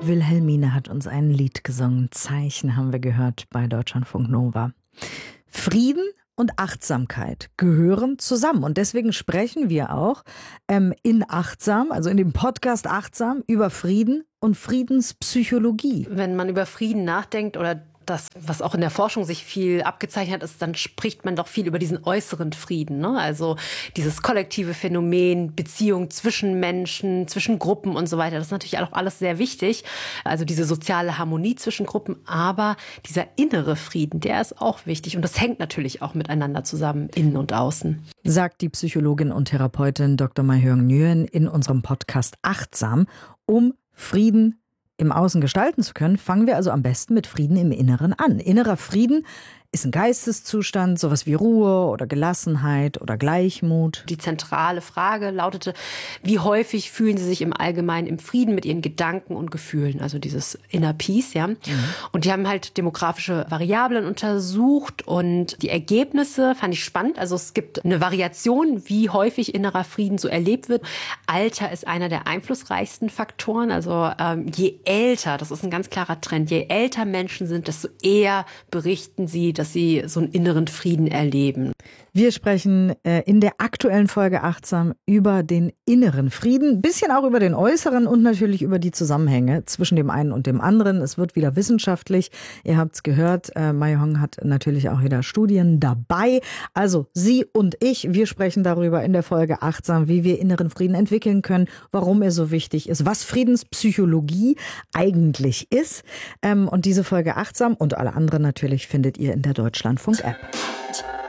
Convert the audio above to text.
Wilhelmine hat uns ein Lied gesungen. Zeichen haben wir gehört bei Deutschlandfunk Nova. Frieden und Achtsamkeit gehören zusammen. Und deswegen sprechen wir auch in Achtsam, also in dem Podcast Achtsam, über Frieden und Friedenspsychologie. Wenn man über Frieden nachdenkt oder das, was auch in der Forschung sich viel abgezeichnet ist, dann spricht man doch viel über diesen äußeren Frieden, ne? Also dieses kollektive Phänomen, Beziehung zwischen Menschen, zwischen Gruppen und so weiter. Das ist natürlich auch alles sehr wichtig. Also diese soziale Harmonie zwischen Gruppen. Aber dieser innere Frieden, der ist auch wichtig. Und das hängt natürlich auch miteinander zusammen, innen und außen. Sagt die Psychologin und Therapeutin Dr. Ma-Hyung Nguyen in unserem Podcast Achtsam. Um Frieden im Außen gestalten zu können, fangen wir also am besten mit Frieden im Inneren an. Innerer Frieden ist ein Geisteszustand, sowas wie Ruhe oder Gelassenheit oder Gleichmut. Die zentrale Frage lautete, wie häufig fühlen Sie sich im Allgemeinen im Frieden mit Ihren Gedanken und Gefühlen, also dieses Inner Peace, ja. Und die haben halt demografische Variablen untersucht und die Ergebnisse fand ich spannend. Also es gibt eine Variation, wie häufig innerer Frieden so erlebt wird. Alter ist einer der einflussreichsten Faktoren. Also je älter, das ist ein ganz klarer Trend, je älter Menschen sind, desto eher berichten sie, dass sie so einen inneren Frieden erleben. Wir sprechen in der aktuellen Folge Achtsam über den inneren Frieden, ein bisschen auch über den äußeren und natürlich über die Zusammenhänge zwischen dem einen und dem anderen. Es wird wieder wissenschaftlich. Ihr habt es gehört, Ma-Hyung hat natürlich auch wieder Studien dabei. Also sie und ich, wir sprechen darüber in der Folge Achtsam, wie wir inneren Frieden entwickeln können, warum er so wichtig ist, was Friedenspsychologie eigentlich ist. Und diese Folge Achtsam und alle anderen natürlich findet ihr in der Deutschlandfunk-App.